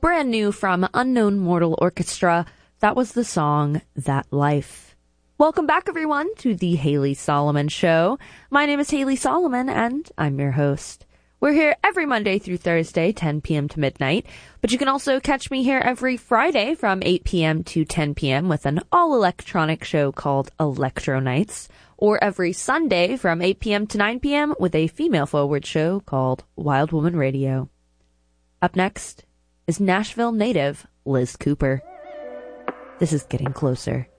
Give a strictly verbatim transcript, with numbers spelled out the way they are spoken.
brand new from Unknown Mortal Orchestra. That was the song That Life. Welcome back, everyone, to the Haley Solomon Show. My name is Haley Solomon, and I'm your host. We're here every Monday through Thursday, ten p.m. to midnight, but you can also catch me here every Friday from eight p.m. to ten p.m. with an all-electronic show called Electro Nights, or every Sunday from eight p.m. to nine p.m. with a female-forward show called Wild Woman Radio. Up next is Nashville native Liz Cooper. This is Getting Closer.